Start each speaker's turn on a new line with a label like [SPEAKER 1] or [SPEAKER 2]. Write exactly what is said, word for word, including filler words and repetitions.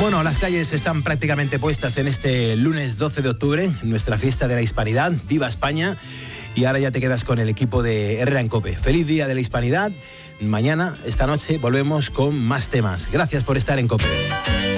[SPEAKER 1] Bueno, las calles están prácticamente puestas en este lunes doce de octubre, nuestra fiesta de la Hispanidad. ¡Viva España! Y ahora ya te quedas con el equipo de Herrera en COPE. ¡Feliz Día de la Hispanidad! Mañana, esta noche, volvemos con más temas. Gracias por estar en COPE.